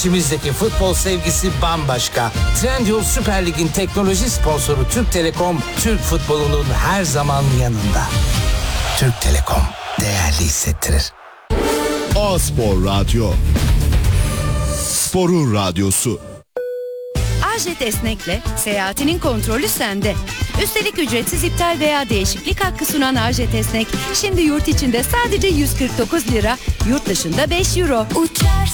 İçimizdeki futbol sevgisi bambaşka. Trendyol Süper Lig'in teknoloji sponsoru Türk Telekom, Türk futbolunun her zaman yanında. Türk Telekom değerli hissettirir. A-Spor Radyo. Sporun radyosu. AJet Esnek'le seyahatinin kontrolü sende. Üstelik ücretsiz iptal veya değişiklik hakkı sunan AJet Esnek, şimdi yurt içinde sadece 149 lira, yurt dışında 5 euro. Uçarsın.